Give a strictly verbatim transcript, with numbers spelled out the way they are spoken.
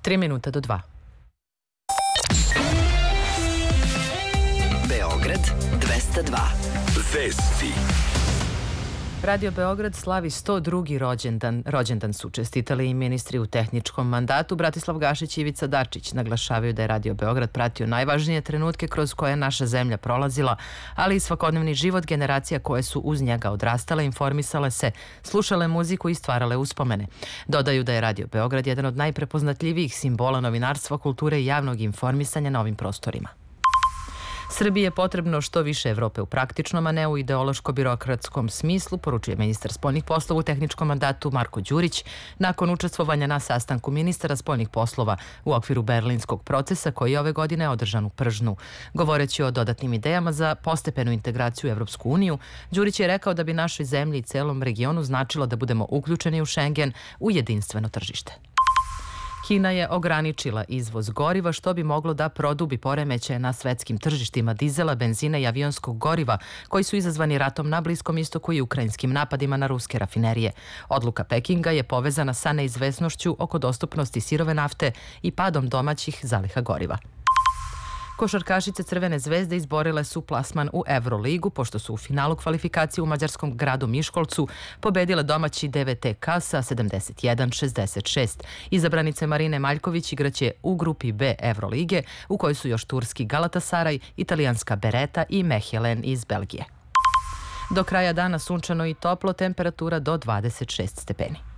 Tri minuta do dva. Beograd dvesta dva. Vesti. Radio Beograd slavi sto drugi rođendan. Rođendan su čestitali i ministri u tehničkom mandatu. Bratislav Gašić i Ivica Dačić naglašavaju da je Radio Beograd pratio najvažnije trenutke kroz koje je naša zemlja prolazila, ali i svakodnevni život generacija koje su uz njega odrastale, informisale se, slušale muziku i stvarale uspomene. Dodaju da je Radio Beograd jedan od najprepoznatljivijih simbola novinarstva, kulture i javnog informisanja na ovim prostorima. Srbiji je potrebno što više Evrope u praktičnom, a ne u ideološko-birokratskom smislu, poručuje ministar spoljnih poslova u tehničkom mandatu Marko Đurić nakon učestvovanja na sastanku ministara spoljnih poslova u okviru berlinskog procesa koji je ove godine održan u Pržnu. Govoreći o dodatnim idejama za postepenu integraciju u Evropsku uniju, Đurić je rekao da bi našoj zemlji i celom regionu značilo da budemo uključeni u Schengen, u jedinstveno tržište. Kina je ograničila izvoz goriva, što bi moglo da produbi poremećaje na svetskim tržištima dizela, benzina i avionskog goriva, koji su izazvani ratom na Bliskom istoku i ukrajinskim napadima na ruske rafinerije. Odluka Pekinga je povezana sa neizvesnošću oko dostupnosti sirove nafte i padom domaćih zaliha goriva. Košarkašice Crvene zvezde izborile su plasman u Evroligu, pošto su u finalu kvalifikacije u mađarskom gradu Miškolcu pobedile domaći D V T K sa sedamdeset jedan šezdeset šest. Izabranice Marine Maljković igraće u grupi B Evrolige, u kojoj su još turski Galatasaraj, italijanska Bereta i Mechelen iz Belgije. Do kraja dana sunčano i toplo, temperatura do dvadeset šest stepeni.